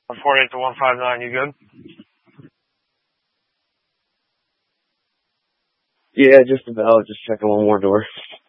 148 to 159, you good? Yeah, just about. Just checking one more door.